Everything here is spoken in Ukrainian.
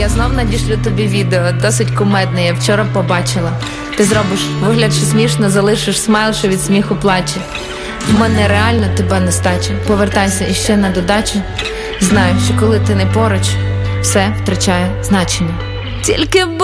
я знов надішлю тобі відео, досить кумедне, я вчора побачила. Ти зробиш вигляд, що смішно, залишиш смайл, що від сміху плаче. В мене реально тебе нестача, повертайся іще на додачу. Знаю, що коли ти не поруч, все втрачає значення. Тільки